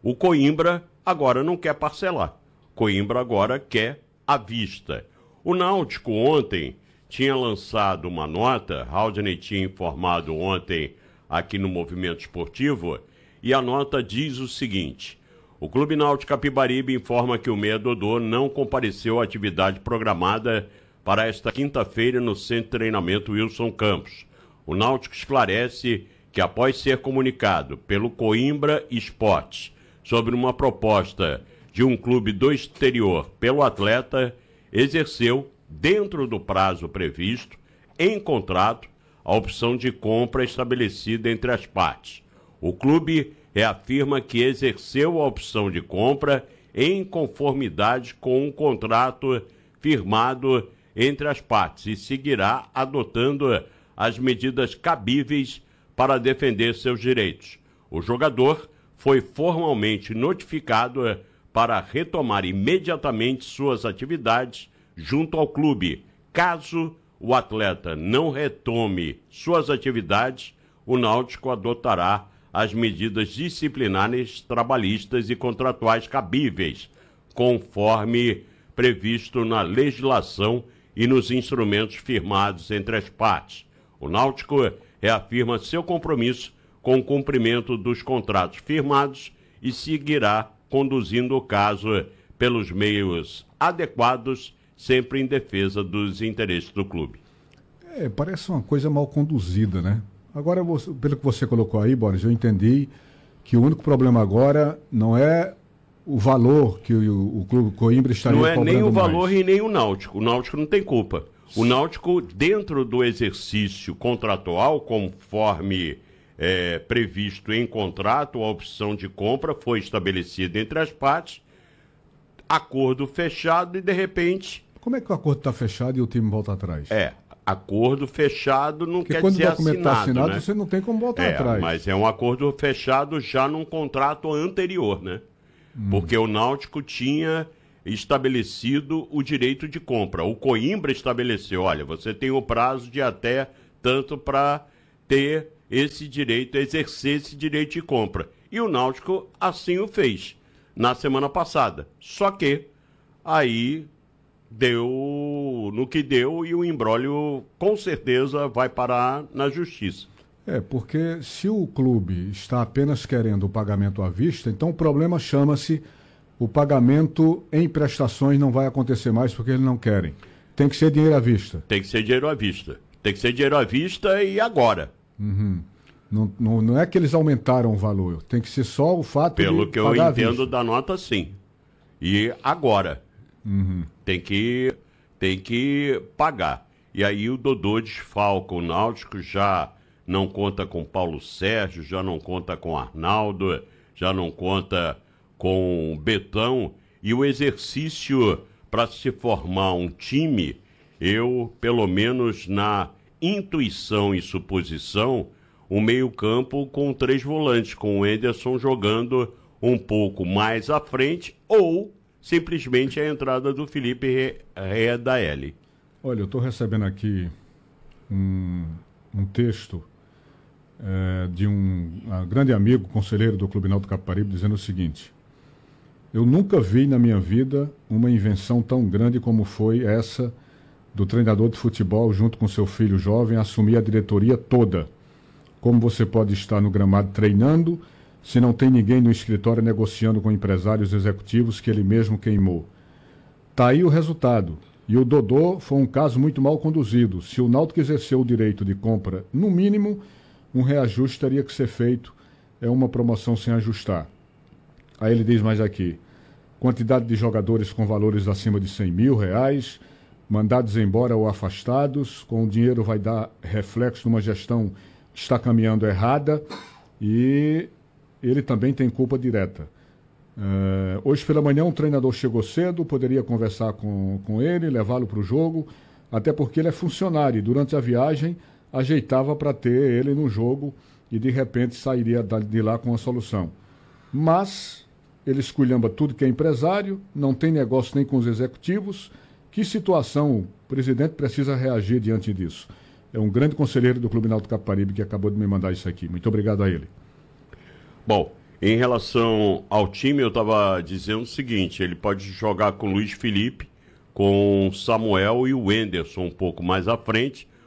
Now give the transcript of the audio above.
O Coimbra agora não quer parcelar. Coimbra agora quer à vista. O Náutico ontem tinha lançado uma nota, Haldane tinha informado ontem aqui no Movimento Esportivo, e a nota diz o seguinte: o Clube Náutico Capibaribe informa que o Meia Dodô não compareceu à atividade programada para esta quinta-feira no Centro de Treinamento Wilson Campos. O Náutico esclarece que, após ser comunicado pelo Coimbra Esportes sobre uma proposta de um clube do exterior pelo atleta, exerceu, dentro do prazo previsto, em contrato, a opção de compra estabelecida entre as partes. O clube reafirma que exerceu a opção de compra em conformidade com um contrato firmado entre as partes e seguirá adotando as medidas cabíveis para defender seus direitos. O jogador foi formalmente notificado para retomar imediatamente suas atividades junto ao clube. Caso o atleta não retome suas atividades, o Náutico adotará as medidas disciplinares, trabalhistas e contratuais cabíveis, conforme previsto na legislação e nos instrumentos firmados entre as partes. O Náutico reafirma seu compromisso com o cumprimento dos contratos firmados e seguirá conduzindo o caso pelos meios adequados, sempre em defesa dos interesses do clube. Parece uma coisa mal conduzida, né? Agora, pelo que você colocou aí, Boris, eu entendi que o único problema agora não é o valor que o Clube Coimbra estaria cobrando mais. Não é nem o valor e nem o Náutico. O Náutico não tem culpa. O Náutico, dentro do exercício contratual, conforme previsto em contrato, a opção de compra foi estabelecida entre as partes, acordo fechado e, de repente... Como é que o acordo está fechado e o time volta atrás? Acordo fechado não Porque quer quando dizer o documento está assinado, né? você não tem como voltar atrás. Mas é um acordo fechado já num contrato anterior, né? Porque o Náutico tinha estabelecido o direito de compra. O Coimbra estabeleceu, olha, você tem o prazo de até tanto para ter esse direito, exercer esse direito de compra. E o Náutico assim o fez na semana passada. Só que aí deu no que deu e o imbróglio com certeza vai parar na justiça. Porque se o clube está apenas querendo o pagamento à vista, então o problema chama-se o pagamento em prestações não vai acontecer mais porque eles não querem. Tem que ser dinheiro à vista. Tem que ser dinheiro à vista. Tem que ser dinheiro à vista e agora. Uhum. Não é que eles aumentaram o valor, tem que ser só o fato de Pelo que eu pagar entendo da nota, sim. E agora. Uhum. Tem que pagar. E aí o Dodô desfalca o Náutico, já não conta com Paulo Sérgio, já não conta com Arnaldo, já não conta com Betão. E o exercício para se formar um time, eu, pelo menos na intuição e suposição, um meio-campo com 3 volantes, com o Enderson jogando um pouco mais à frente ou simplesmente a entrada do Felipe Redaelli. Olha, eu estou recebendo aqui um texto de um grande amigo, conselheiro do Clube Náutico Capibaribe, dizendo o seguinte: eu nunca vi na minha vida uma invenção tão grande como foi essa do treinador de futebol, junto com seu filho jovem, assumir a diretoria toda. Como você pode estar no gramado treinando se não tem ninguém no escritório negociando com empresários executivos que ele mesmo queimou? Tá aí o resultado. E o Dodô foi um caso muito mal conduzido. Se o Náutico exerceu o direito de compra, no mínimo, um reajuste teria que ser feito. É uma promoção sem ajustar. Aí ele diz mais aqui: quantidade de jogadores com valores acima de R$100 mil, mandados embora ou afastados, com o dinheiro vai dar reflexo numa gestão que está caminhando errada, e ele também tem culpa direta. Hoje pela manhã um treinador chegou cedo, poderia conversar com ele, levá-lo para o jogo, até porque ele é funcionário e durante a viagem ajeitava para ter ele no jogo e de repente sairia de lá com a solução. Mas ele esculhamba tudo que é empresário, não tem negócio nem com os executivos. Que situação? O presidente precisa reagir diante disso. É um grande conselheiro do Clube Náutico Capibaribe que acabou de me mandar isso aqui. Muito obrigado a ele. Bom, Em relação ao time, eu estava dizendo o seguinte, ele pode jogar com o Luiz Felipe, com o Samuel e o Wenderson um pouco mais à frente,